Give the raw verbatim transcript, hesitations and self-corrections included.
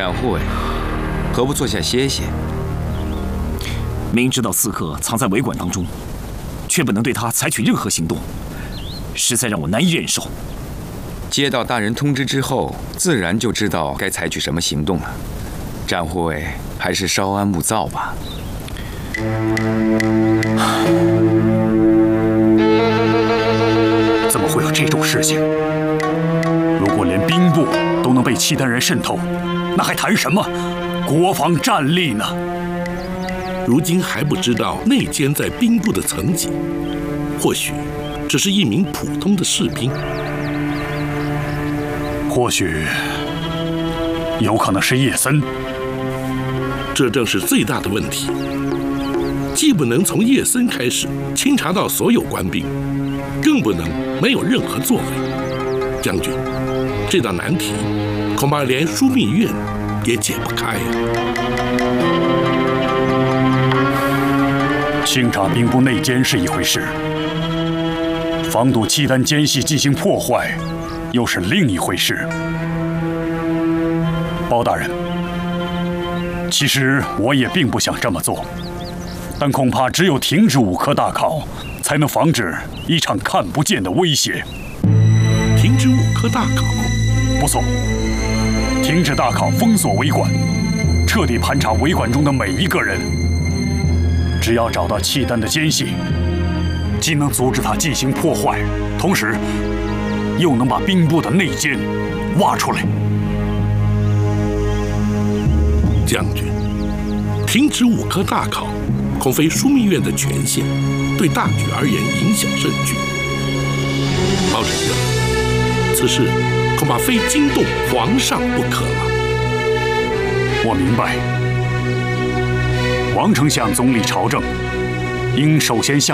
展护卫，何不坐下歇歇？ 明知道刺客藏在尾馆当中，却不能对他采取任何行动，实在让我难以忍受。 接到大人通知之后，自然就知道该采取什么行动了。展护卫，还是稍安勿躁吧。 怎么会有这种事情？如果连兵部都能被契丹人渗透，那还谈什么国防战力呢？ 如今还不知道内奸在兵部的层级，或许只是一名普通的士兵， 或许有可能是叶森。 这正是最大的问题。既不能从叶森开始清查到所有官兵，更不能没有任何作为。将军，这道难题恐怕连枢密院也解不开呀。 清查兵部内奸是一回事，防堵契丹奸细进行破坏又是另一回事。包大人，其实我也并不想这么做，但恐怕只有停止五科大考，才能防止一场看不见的威胁。 停止五科大考？ 不错，停止大考，封锁尾馆，彻底盘查尾馆中的每一个人。只要找到契丹的奸细，既能阻止他进行破坏，同时又能把兵部的内奸挖出来。 将军，停止五科大考，恐非枢密院的权限，对大局而言影响甚巨。包拯认，此事恐怕非惊动皇上不可了。 我明白，王丞相总理朝政，应首先向